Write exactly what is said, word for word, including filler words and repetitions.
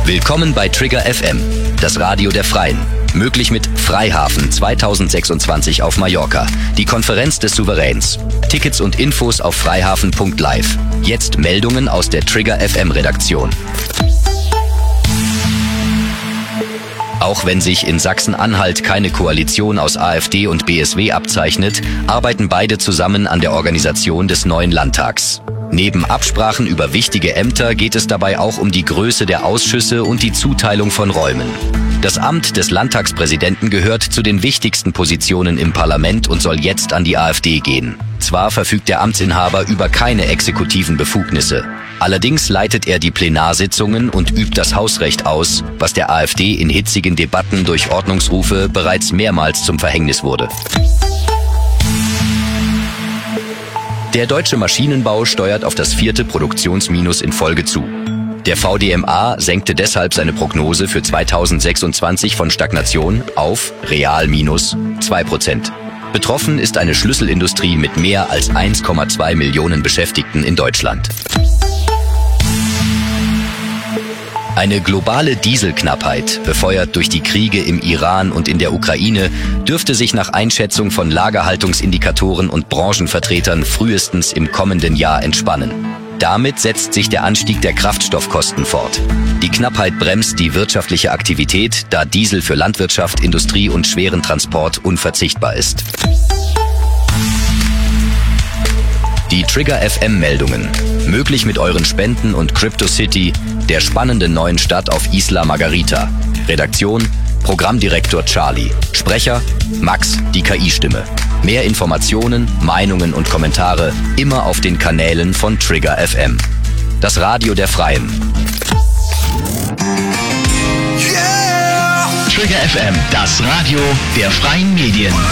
Willkommen bei Trigger F M, das Radio der Freien. Möglich mit Freihafen zweitausendsechsundzwanzig auf Mallorca, die Konferenz des Souveräns. Tickets und Infos auf freihafen punkt live. Jetzt Meldungen aus der Trigger F M Redaktion. Auch wenn sich in Sachsen-Anhalt keine Koalition aus AfD und B S W abzeichnet, arbeiten beide zusammen an der Organisation des neuen Landtags. Neben Absprachen über wichtige Ämter geht es dabei auch um die Größe der Ausschüsse und die Zuteilung von Räumen. Das Amt des Landtagspräsidenten gehört zu den wichtigsten Positionen im Parlament und soll jetzt an die AfD gehen. Zwar verfügt der Amtsinhaber über keine exekutiven Befugnisse. Allerdings leitet er die Plenarsitzungen und übt das Hausrecht aus, was der AfD in hitzigen Debatten durch Ordnungsrufe bereits mehrmals zum Verhängnis wurde. Der deutsche Maschinenbau steuert auf das vierte Produktionsminus in Folge zu. Der V D M A senkte deshalb seine Prognose für zweitausendsechsundzwanzig von Stagnation auf real minus zwei Prozent. Betroffen ist eine Schlüsselindustrie mit mehr als eins Komma zwei Millionen Beschäftigten in Deutschland. Eine globale Dieselknappheit, befeuert durch die Kriege im Iran und in der Ukraine, dürfte sich nach Einschätzung von Lagerhaltungsindikatoren und Branchenvertretern frühestens im kommenden Jahr entspannen. Damit setzt sich der Anstieg der Kraftstoffkosten fort. Die Knappheit bremst die wirtschaftliche Aktivität, da Diesel für Landwirtschaft, Industrie und schweren Transport unverzichtbar ist. Die Trigger F M-Meldungen. Möglich mit euren Spenden und Crypto City, der spannenden neuen Stadt auf Isla Margarita. Redaktion: Programmdirektor Charlie. Sprecher: Max, die K I-Stimme. Mehr Informationen, Meinungen und Kommentare immer auf den Kanälen von Trigger F M. Das Radio der Freien. Yeah! Trigger F M, das Radio der freien Medien.